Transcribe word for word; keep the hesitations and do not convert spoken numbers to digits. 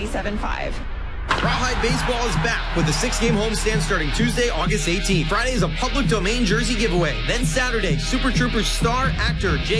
ninety-seven point five. Rawhide Baseball is back with a six-game homestand starting Tuesday, August eighteenth. Friday is a public domain jersey giveaway. Then Saturday, Super Troopers star actor Jay